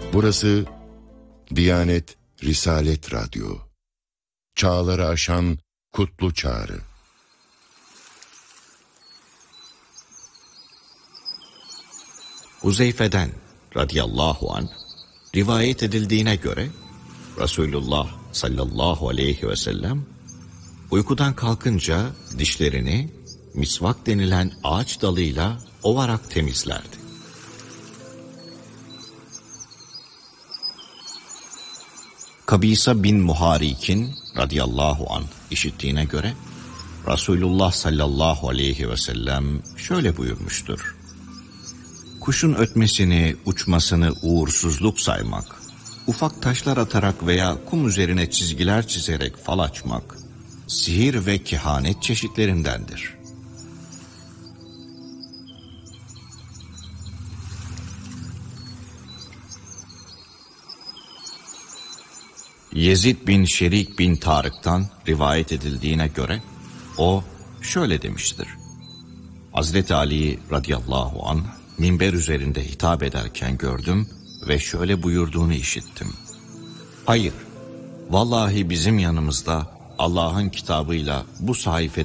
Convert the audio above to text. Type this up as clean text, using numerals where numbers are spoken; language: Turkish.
Burası Diyanet Risalet Radyo. Çağları aşan kutlu çağrı. Huzeyfe'den radıyallahu anh rivayet edildiğine göre Resulullah sallallahu aleyhi ve sellem uykudan kalkınca dişlerini misvak denilen ağaç dalıyla ovarak temizlerdi. Kabisa bin Muharik'in radıyallahu anh işittiğine göre Resulullah sallallahu aleyhi ve sellem şöyle buyurmuştur: kuşun ötmesini, uçmasını uğursuzluk saymak, ufak taşlar atarak veya kum üzerine çizgiler çizerek fal açmak, sihir ve kehanet çeşitlerindendir. Yezid bin Şerik bin Tarık'tan rivayet edildiğine göre o şöyle demiştir: Hazreti Ali radıyallahu anh minber üzerinde hitap ederken gördüm ve şöyle buyurduğunu işittim: hayır, vallahi bizim yanımızda Allah'ın kitabıyla bu sayfede